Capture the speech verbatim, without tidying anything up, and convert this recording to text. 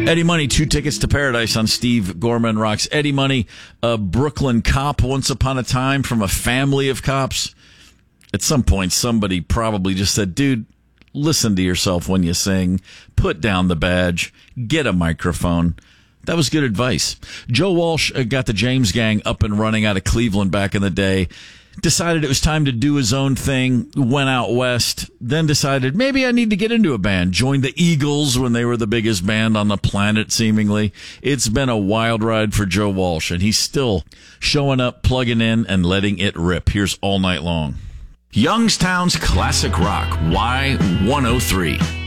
Eddie Money, two tickets to paradise on Steve Gorman Rocks. Eddie Money, a Brooklyn cop once upon a time from a family of cops. At some point, somebody probably just said, dude, listen to yourself when you sing. Put down the badge. Get a microphone. That was good advice. Joe Walsh got the James Gang up and running out of Cleveland back in the day. Decided it was time to do his own thing. Went out west. Then decided maybe I need to get into a band. Joined the Eagles when they were the biggest band on the planet, seemingly. It's been a wild ride for Joe Walsh, and he's still showing up, plugging in, and letting it rip. Here's All Night Long. Youngstown's Classic Rock, Y one oh three.